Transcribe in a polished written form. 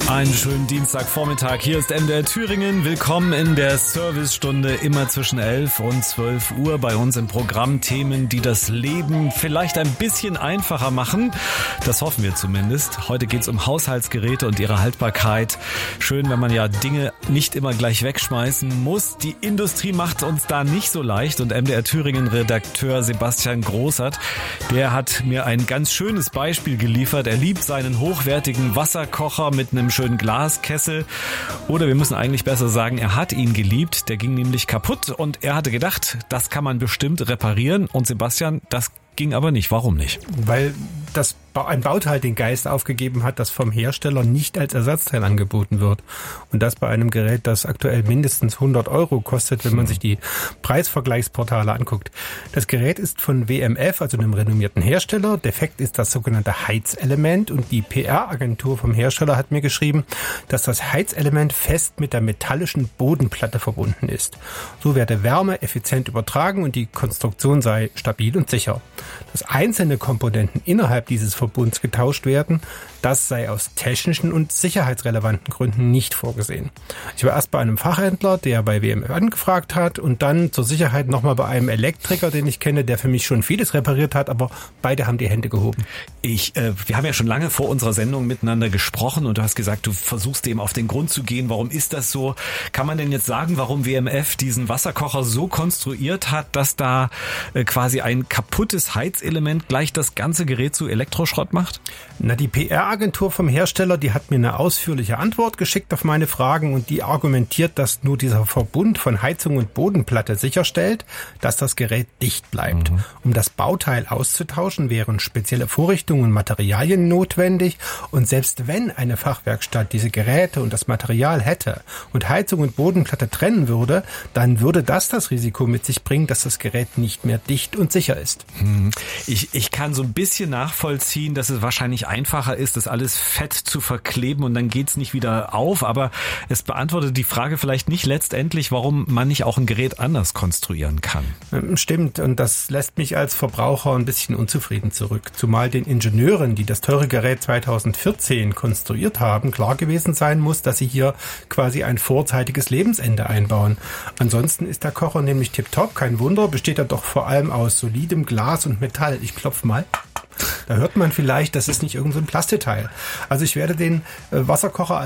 Einen schönen Dienstagvormittag. Hier ist MDR Thüringen. Willkommen in der Servicestunde, immer zwischen 11 und 12 Uhr. Bei uns im Programm Themen, die das Leben vielleicht ein bisschen einfacher machen. Das hoffen wir zumindest. Heute geht es um Haushaltsgeräte und ihre Haltbarkeit. Schön, wenn man ja Dinge nicht immer gleich wegschmeißen muss. Die Industrie macht uns da nicht so leicht. Und MDR Thüringen-Redakteur Sebastian Großert, der hat mir ein ganz schönes Beispiel geliefert. Er liebt seinen hochwertigen Wasserkocher mit einem schönen Glaskessel. Oder wir müssen eigentlich besser sagen, er hat ihn geliebt. Der ging nämlich kaputt und er hatte gedacht, das kann man bestimmt reparieren. Und Sebastian, das ging aber nicht. Warum nicht? Weil ein Bauteil den Geist aufgegeben hat, das vom Hersteller nicht als Ersatzteil angeboten wird. Und das bei einem Gerät, das aktuell mindestens 100 € kostet, wenn man sich die Preisvergleichsportale anguckt. Das Gerät ist von WMF, also einem renommierten Hersteller. Defekt ist das sogenannte Heizelement. Und die PR-Agentur vom Hersteller hat mir geschrieben, dass das Heizelement fest mit der metallischen Bodenplatte verbunden ist. So werde Wärme effizient übertragen und die Konstruktion sei stabil und sicher. Dass einzelne Komponenten innerhalb dieses Verbunds getauscht werden, das sei aus technischen und sicherheitsrelevanten Gründen nicht vorgesehen. Ich war erst bei einem Fachhändler, der bei WMF angefragt hat, und dann zur Sicherheit nochmal bei einem Elektriker, den ich kenne, der für mich schon vieles repariert hat, aber beide haben die Hände gehoben. Wir haben ja schon lange vor unserer Sendung miteinander gesprochen und du hast gesagt, du versuchst dem auf den Grund zu gehen. Warum ist das so? Kann man denn jetzt sagen, warum WMF diesen Wasserkocher so konstruiert hat, dass da quasi ein kaputtes Heizelement gleich das ganze Gerät zu Elektroschrott macht? Na, die PR-Agentur vom Hersteller, die hat mir eine ausführliche Antwort geschickt auf meine Fragen und die argumentiert, dass nur dieser Verbund von Heizung und Bodenplatte sicherstellt, dass das Gerät dicht bleibt. Um das Bauteil auszutauschen, wären spezielle Vorrichtungen und Materialien notwendig, und selbst wenn eine Fachwerkstatt diese Geräte und das Material hätte und Heizung und Bodenplatte trennen würde, dann würde das Risiko mit sich bringen, dass das Gerät nicht mehr dicht und sicher ist. Ich kann so ein bisschen nachvollziehen, dass es wahrscheinlich einfacher ist, das alles fett zu verkleben und dann geht's nicht wieder auf, aber es beantwortet die Frage vielleicht nicht letztendlich, warum man nicht auch ein Gerät anders konstruieren kann. Stimmt, und das lässt mich als Verbraucher ein bisschen unzufrieden zurück, zumal den Ingenieuren, die das teure Gerät 2014 konstruiert haben, klar gewesen sein muss, dass sie hier quasi ein vorzeitiges Lebensende einbauen. Ansonsten ist der Kocher nämlich tipptopp, kein Wunder, besteht er doch vor allem aus solidem Glas und Metall. Ich klopfe mal. Da hört man vielleicht, das ist nicht irgend so ein Plastikteil. Also ich werde den Wasserkocher